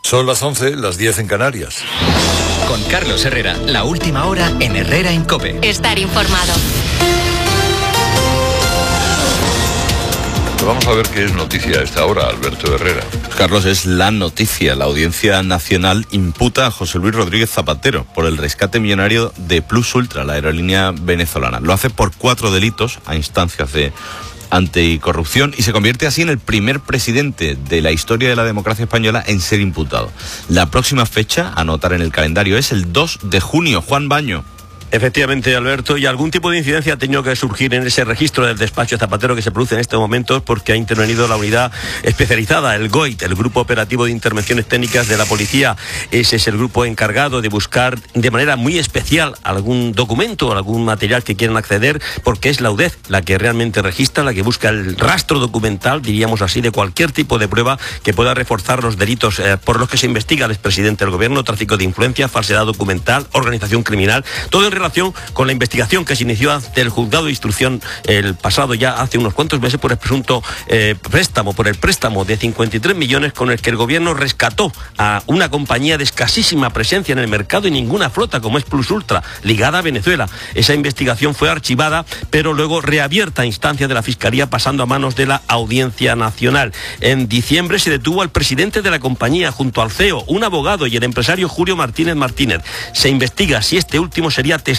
Son las 11, las 10 en Canarias. Con Carlos Herrera, la última hora en Herrera en COPE. Estar informado. Vamos a ver qué es noticia a esta hora, Alberto Herrera. Carlos, es la noticia. La Audiencia Nacional imputa a José Luis Rodríguez Zapatero por el rescate millonario de Plus Ultra, la aerolínea venezolana. Lo hace por 4 delitos a instancias de anticorrupción y se convierte así en el primer presidente de la historia de la democracia española en ser imputado. La próxima fecha a anotar en el calendario es el 2 de junio. Juan Baño. Efectivamente, Alberto, y algún tipo de incidencia ha tenido que surgir en ese registro del despacho de Zapatero que se produce en estos momentos porque ha intervenido la unidad especializada, el GOIT, el Grupo Operativo de Intervenciones Técnicas de la Policía. Ese es el grupo encargado de buscar de manera muy especial algún documento o algún material que quieran acceder, porque es la UDEF la que realmente registra, la que busca el rastro documental, diríamos así, de cualquier tipo de prueba que pueda reforzar los delitos por los que se investiga al expresidente del gobierno: tráfico de influencia, falsedad documental, organización criminal, todo en relación con la investigación que se inició ante el juzgado de instrucción el pasado ya hace unos cuantos meses por el presunto préstamo de 53 millones con el que el gobierno rescató a una compañía de escasísima presencia en el mercado y ninguna flota como es Plus Ultra, ligada a Venezuela. Esa investigación fue archivada, pero luego reabierta a instancia de la Fiscalía, pasando a manos de la Audiencia Nacional. En diciembre se detuvo al presidente de la compañía junto al CEO, un abogado y el empresario Julio Martínez Martínez. Se investiga si este último sería